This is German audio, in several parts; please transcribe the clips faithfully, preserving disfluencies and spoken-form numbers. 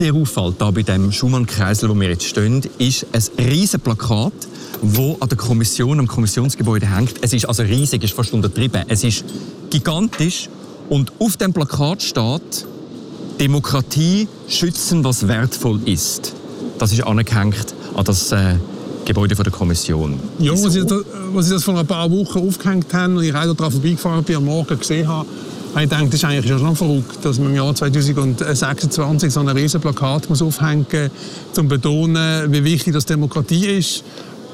Sehr auffällt da bei dem Schumann-Kreisel, wo wir jetzt stehen, ist ein riesiges Plakat, das an der Kommission, am Kommissionsgebäude hängt. Es ist also riesig, ist fast untertrieben. Es ist gigantisch und auf dem Plakat steht «Demokratie schützen, was wertvoll ist». Das ist angehängt an das äh, Gebäude von der Kommission. Ja, was ich, was ich das vor ein paar Wochen aufgehängt habe und ich auch daran vorbeigefahren bin, am Morgen gesehen habe, habe ich gedacht, das ist eigentlich schon verrückt, dass man im Jahr zweitausendsechsundzwanzig so ein riesen Plakat muss aufhängen muss, um zu betonen, wie wichtig das Demokratie ist.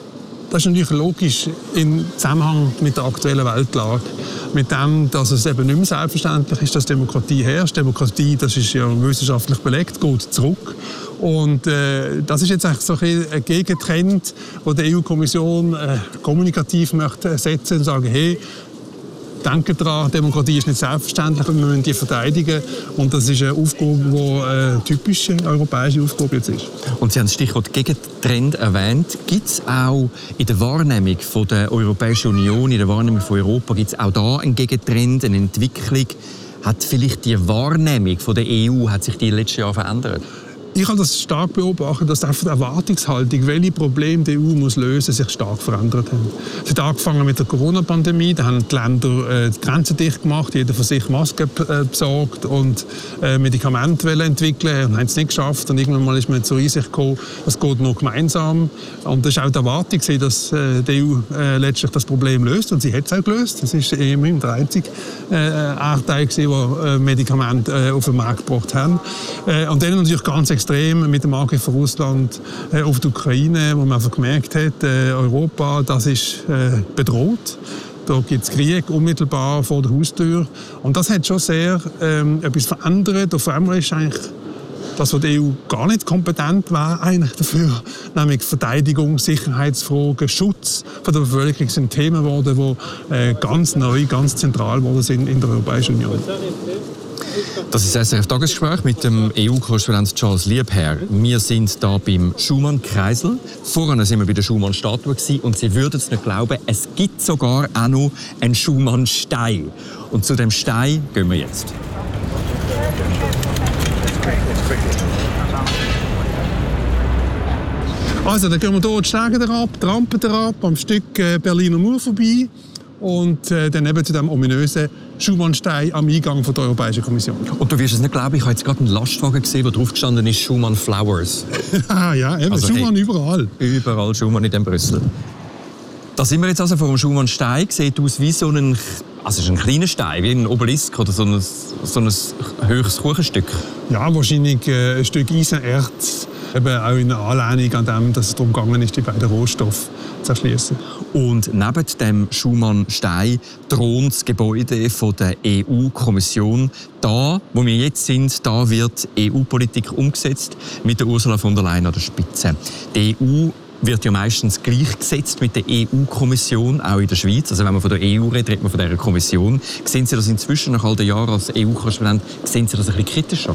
Das ist natürlich logisch im Zusammenhang mit der aktuellen Weltlage. Mit dem, dass es eben nicht mehr selbstverständlich ist, dass Demokratie herrscht. Demokratie, das ist ja wissenschaftlich belegt, geht zurück. Und äh, das ist jetzt eigentlich so ein Gegentrend, wo die E U-Kommission äh, kommunikativ möchte setzen und sagen, hey, denken daran, Demokratie ist nicht selbstverständlich und wir müssen die verteidigen. Und das ist eine Aufgabe, die eine typische europäische Aufgabe jetzt ist. Und Sie haben das Stichwort Gegentrend erwähnt. Gibt es auch in der Wahrnehmung von der Europäischen Union, in der Wahrnehmung von Europa, gibt es auch da einen Gegentrend, eine Entwicklung? Hat vielleicht die Wahrnehmung von der E U hat sich die letzten Jahre verändert? Ich habe das stark beobachtet, dass die Erwartungshaltung, welche Probleme die E U muss lösen, sich stark verändert haben. Es hat angefangen mit der Corona-Pandemie, da haben die Länder äh, die Grenzen dicht gemacht, jeder für sich Masken äh, besorgt und äh, Medikamente entwickeln und haben es nicht geschafft. Und irgendwann mal ist man zur Einsicht gekommen, es geht nur gemeinsam. Und das war auch die Erwartung, dass äh, die E U äh, letztlich das Problem löst. Und sie hat es auch gelöst. Das war immerhin der einzige äh, Erdteil, der äh, Medikamente äh, auf den Markt gebracht hat. Äh, und dann natürlich ganz extrem mit dem Angriff von Russland äh, auf die Ukraine, wo man einfach gemerkt hat, äh, Europa, das ist äh, bedroht. Da gibt es Krieg unmittelbar vor der Haustür. Und das hat schon sehr ähm, etwas verändert. Auf einmal ist eigentlich das, was die E U gar nicht kompetent war eigentlich dafür, nämlich Verteidigung, Sicherheitsfragen, Schutz von der Bevölkerung sind Themen geworden, die äh, ganz neu, ganz zentral geworden sind in der Europäischen Union. Das ist das S R F-Tagesgespräch mit dem E U-Korrespondent Charles Liebherr. Wir sind hier beim Schumann-Kreisel. Vorhin waren wir bei der Schumann-Statue und Sie würden es nicht glauben, es gibt sogar auch noch einen Schumann-Stein. Und zu dem Stein gehen wir jetzt. Also, dann gehen wir hier die Stege herab, die Rampe herab, am Stück äh, Berliner Mauer vorbei und äh, dann eben zu dem ominösen Schumann-Stein am Eingang von der Europäischen Kommission. Und du wirst es nicht glauben, ich habe jetzt gerade einen Lastwagen gesehen, wo drauf gestanden ist Schumann Flowers. Ah ja, eben, also, Schumann hey, überall. Überall Schumann in dem Brüssel. Da sind wir jetzt also vor dem Schumann-Stein. Sieht aus wie so ein, also es ist ein kleiner Stein, wie ein Obelisk oder so ein, so ein höheres Kuchenstück. Ja, wahrscheinlich äh, ein Stück Eisenerz. Eben auch in Anlehnung an dem, dass es darum gegangen ist, die beiden Rohstoffe zu erschließen. Und neben dem Schumann-Stein thront das Gebäude von der E U-Kommission. Da, wo wir jetzt sind, da wird E U-Politik umgesetzt mit der Ursula von der Leyen an der Spitze. Die E U wird ja meistens gleichgesetzt mit der E U-Kommission, auch in der Schweiz. Also wenn man von der E U redet, redet man von dieser Kommission. Sehen Sie das inzwischen nach all den Jahren als E U-Korrespondent, sehen Sie das ein bisschen kritischer?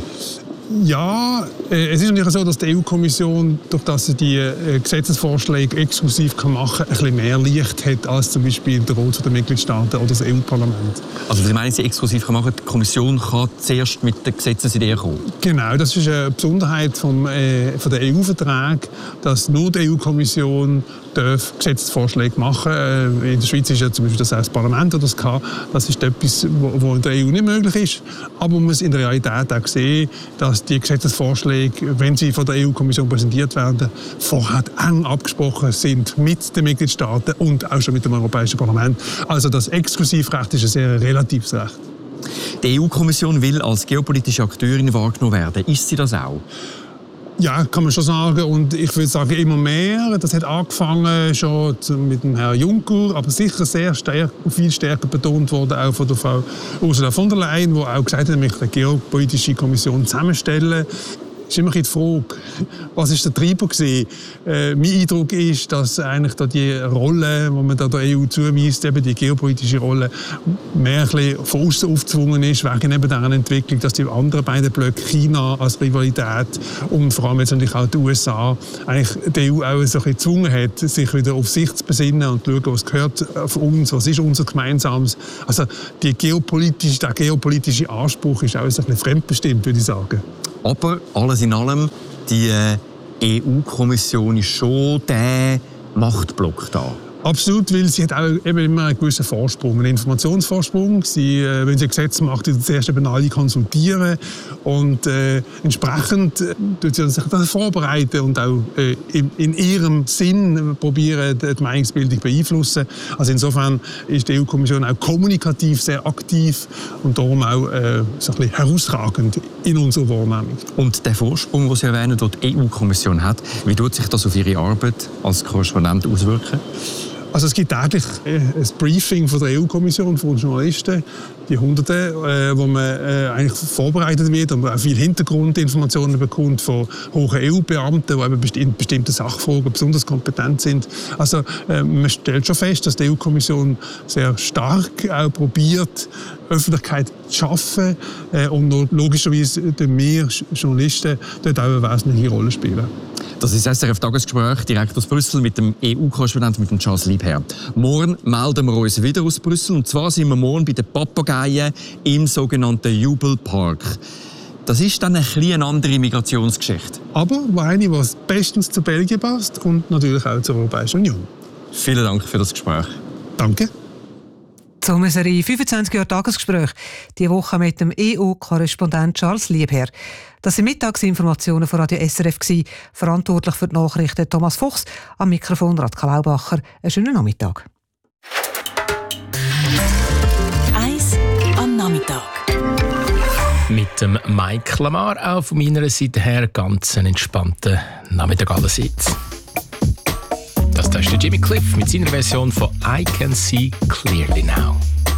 Ja, äh, es ist natürlich so, dass die E U-Kommission, durch dass sie die äh, Gesetzesvorschläge exklusiv kann machen kann, ein bisschen mehr Licht hat als zum Beispiel der Rat der Mitgliedstaaten oder das E U-Parlament. Also Sie meinen, sie exklusiv kann machen, die Kommission kann zuerst mit der Gesetzesidee kommen? Genau, das ist eine Besonderheit vom, äh, von der E U-Vertrag, dass nur die E U-Kommission darf Gesetzesvorschläge machen. Äh, in der Schweiz ist ja zum Beispiel das, das Parlament oder das K. Das ist etwas, was in der E U nicht möglich ist. Aber man muss in der Realität auch sehen, dass die Gesetzesvorschläge, wenn sie von der E U-Kommission präsentiert werden, vorher eng abgesprochen sind mit den Mitgliedstaaten und auch schon mit dem Europäischen Parlament. Also das Exklusivrecht ist ein sehr relatives Recht. Die E U-Kommission will als geopolitische Akteurin wahrgenommen werden. Ist sie das auch? Ja, kann man schon sagen. Und ich würde sagen, immer mehr. Das hat angefangen schon mit dem Herrn Juncker, aber sicher sehr stark, viel stärker betont worden, auch von der Frau Ursula von der Leyen, die auch gesagt hat, nämlich eine geopolitische Kommission zusammenstellen. Es ist immer die Frage, was ist der Treiber gewesen? Äh, mein Eindruck ist, dass eigentlich da die Rolle, die man da der E U zuweist, eben die geopolitische Rolle, mehr ein bisschen von außen aufgezwungen ist, wegen eben dieser Entwicklung, dass die anderen beiden Blöcke, China als Rivalität und vor allem jetzt natürlich auch die U S A, eigentlich die E U auch so ein bisschen gezwungen hat, sich wieder auf sich zu besinnen und zu schauen, was gehört von uns, was ist unser Gemeinsames. Also die geopolitische, der geopolitische Anspruch ist auch ein bisschen fremdbestimmt, würde ich sagen. Aber alles in allem, die E U-Kommission ist schon der Machtblock da. Absolut, weil sie hat auch eben immer einen gewissen Vorsprung, einen Informationsvorsprung. Sie, äh, wenn sie ein Gesetz macht, sie zuerst eben alle konsultieren und äh, entsprechend äh, tut sie sich das vorbereiten und auch äh, in, in ihrem Sinn probieren, die Meinungsbildung zu beeinflussen. Also insofern ist die E U-Kommission auch kommunikativ sehr aktiv und darum auch äh, so ein bisschen herausragend in unserer Wahrnehmung. Und der Vorsprung, den Sie erwähnen, den die E U-Kommission hat, wie tut sich das auf Ihre Arbeit als Korrespondent auswirken? Also es gibt täglich ein Briefing von der E U-Kommission, von Journalisten, die Hunderte, äh, wo man äh, eigentlich vorbereitet wird und man auch viele Hintergrundinformationen bekommt von hohen E U-Beamten, die eben in bestimmten Sachfragen besonders kompetent sind. Also äh, man stellt schon fest, dass die E U-Kommission sehr stark auch probiert, Öffentlichkeit zu schaffen äh, und logischerweise wir Journalisten dort auch eine wesentliche Rolle spielen. Das ist das S R F-Tagesgespräch direkt aus Brüssel mit dem E U-Korrespondenten, mit dem Charles Liebherr. Morgen melden wir uns wieder aus Brüssel. Und zwar sind wir morgen bei den Papageien im sogenannten Jubelpark. Das ist dann ein bisschen eine andere Migrationsgeschichte. Aber eine, die bestens zu Belgien passt und natürlich auch zur Europäischen Union. Vielen Dank für das Gespräch. Danke. Sommerserie fünfundzwanzig Jahre Tagesgespräch. Diese Woche mit dem E U-Korrespondent Charles Liebherr. Das sind Mittagsinformationen von Radio S R F. Verantwortlich für die Nachrichten Thomas Fuchs. Am Mikrofon Radka Laubacher. Einen schönen Nachmittag. Eis am Nachmittag. Mit dem Mike Lamar auch von meiner Seite her ganz einen entspannten Nachmittag allerseits. Das ist der Jimmy Cliff mit seiner Version von I Can See Clearly Now.